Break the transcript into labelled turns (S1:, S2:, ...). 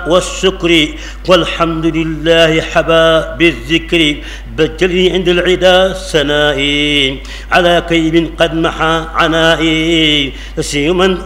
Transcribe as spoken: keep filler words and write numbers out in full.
S1: والشكر والحمد لله حبا بالذكر بجلي عند العدا سنائي على كيد قد محى عنائي سيما